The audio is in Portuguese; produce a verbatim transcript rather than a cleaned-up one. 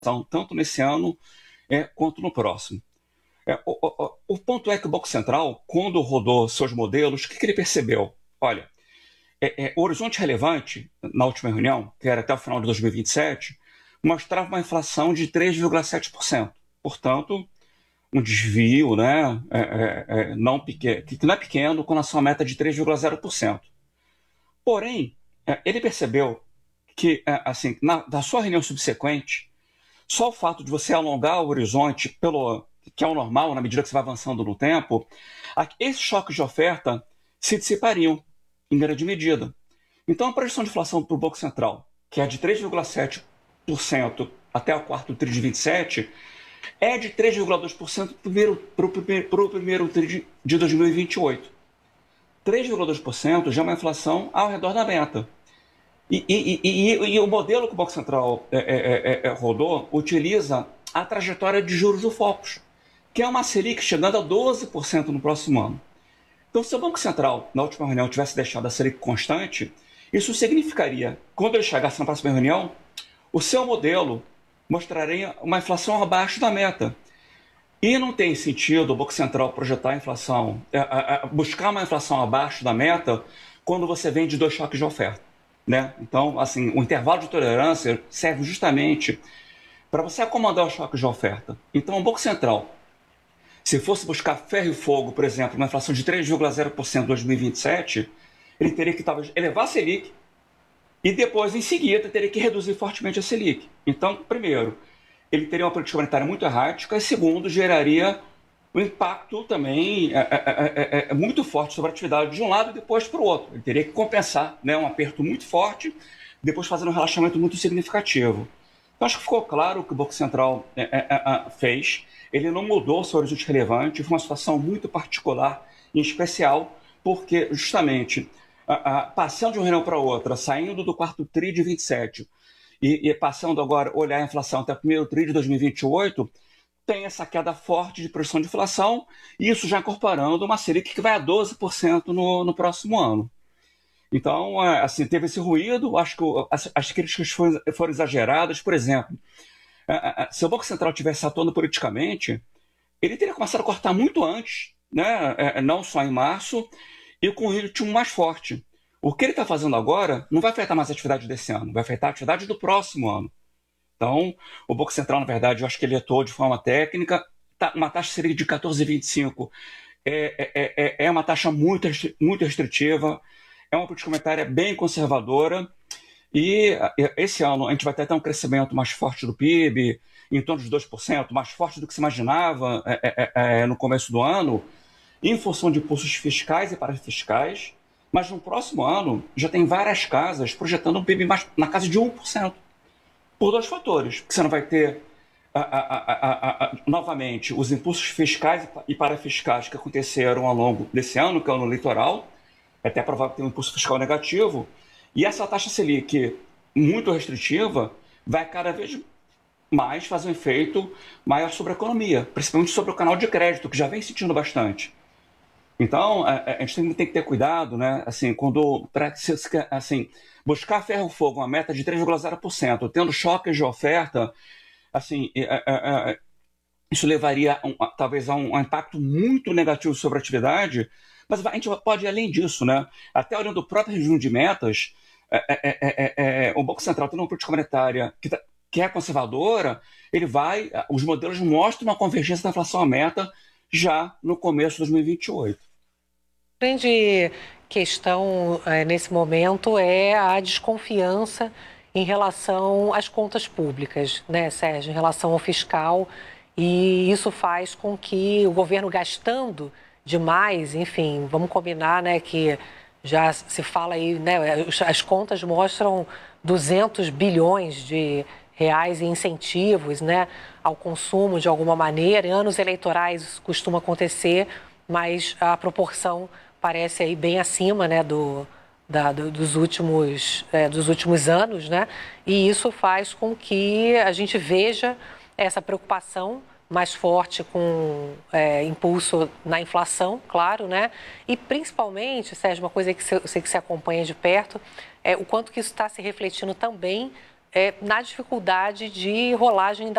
tanto nesse ano é, quanto no próximo. É, o, o, o ponto é que o Banco Central, quando rodou seus modelos, o que, que ele percebeu? Olha, é, é, o horizonte relevante, na última reunião, que era até o final de dois mil e vinte e sete, mostrava uma inflação de três vírgula sete por cento. Portanto, um desvio, né, é, é, é, não pequeno, que não é pequeno com relação à meta de três vírgula zero por cento. Porém, é, ele percebeu que, é, assim, na, na sua reunião subsequente, só o fato de você alongar o horizonte, pelo que é o normal, na medida que você vai avançando no tempo, esses choques de oferta se dissipariam em grande medida. Então, a projeção de inflação para o Banco Central, que é de três vírgula sete por cento até o quarto tri de vinte e sete, é de três vírgula dois por cento para o primeiro, primeiro tri de dois mil e vinte e oito. três vírgula dois por cento já é uma inflação ao redor da meta. E, e, e, e, e o modelo que o Banco Central é, é, é, rodou utiliza a trajetória de juros do Focus, que é uma Selic chegando a doze por cento no próximo ano. Então, se o Banco Central, na última reunião, tivesse deixado a Selic constante, isso significaria, quando ele chegasse na próxima reunião, o seu modelo mostraria uma inflação abaixo da meta. E não tem sentido o Banco Central projetar a inflação, buscar uma inflação abaixo da meta quando você vem de dois choques de oferta. Né? Então, assim, o intervalo de tolerância serve justamente para você acomodar os choques de oferta. Então, o Banco Central, se fosse buscar ferro e fogo, por exemplo, uma inflação de três vírgula zero por cento em dois mil e vinte e sete, ele teria que talvez elevar a Selic e depois, em seguida, teria que reduzir fortemente a Selic. Então, primeiro, ele teria uma política monetária muito errática e, segundo, geraria um impacto também é, é, é, é muito forte sobre a atividade de um lado e depois para o outro. Ele teria que compensar, né, um aperto muito forte, depois fazendo um relaxamento muito significativo. Então, acho que ficou claro o que o Banco Central é, é, é, fez. Ele não mudou o seu horizonte relevante, foi uma situação muito particular, em especial porque, justamente, a, a, passando de uma reunião para outra, saindo do quarto tri de vinte e sete e, e passando agora a olhar a inflação até o primeiro tri de dois mil e vinte e oito, tem essa queda forte de pressão de inflação, e isso já incorporando uma Selic que vai a doze por cento no, no próximo ano. Então, assim, teve esse ruído, acho que as, as críticas foram, foram exageradas. Por exemplo, se o Banco Central tivesse atuando politicamente, ele teria começado a cortar muito antes, né? Não só em março, e com um ritmo mais forte. O que ele está fazendo agora não vai afetar mais a atividade desse ano, vai afetar a atividade do próximo ano. Então, o Banco Central, na verdade, eu acho que ele atuou de forma técnica. Uma taxa Selic de quatorze vírgula vinte e cinco é, é, é, é uma taxa muito, muito restritiva, é uma política monetária bem conservadora, e esse ano a gente vai ter até um crescimento mais forte do P I B, em torno de dois por cento, mais forte do que se imaginava é, é, é, no começo do ano, em função de impulsos fiscais e parafiscais, mas no próximo ano já tem várias casas projetando um P I B mais, na casa de um por cento. Por dois fatores, porque você não vai ter, a, a, a, a, novamente, os impulsos fiscais e parafiscais que aconteceram ao longo desse ano, que é o ano eleitoral, é até provável que tenha um impulso fiscal negativo, e essa taxa Selic muito restritiva vai cada vez mais fazer um efeito maior sobre a economia, principalmente sobre o canal de crédito, que já vem sentindo bastante. Então, a, a gente tem, tem que ter cuidado, né? Assim, quando, pra, assim, buscar ferro e fogo, uma meta de três vírgula zero por cento, tendo choques de oferta, assim, é, é, é, isso levaria um, talvez a um, um impacto muito negativo sobre a atividade, mas a gente pode ir além disso, né? Até olhando o próprio regime de metas, é, é, é, é, o Banco Central tendo uma política monetária que, tá, que é conservadora, ele vai, os modelos mostram uma convergência da inflação à meta já no começo de dois mil e vinte e oito. A grande questão é, nesse momento é a desconfiança em relação às contas públicas, né, Sérgio, em relação ao fiscal, e isso faz com que o governo gastando demais, enfim, vamos combinar, né, que já se fala aí, né, as contas mostram duzentos bilhões de reais em incentivos, né, ao consumo de alguma maneira. Em anos eleitorais isso costuma acontecer, mas a proporção parece aí bem acima, né, do, da, do, dos, últimos, é, dos últimos anos, né? E isso faz com que a gente veja essa preocupação mais forte com é, impulso na inflação, claro, né? E principalmente, Sérgio, uma coisa que eu sei que você acompanha de perto, é o quanto que isso está se refletindo também é, na dificuldade de rolagem da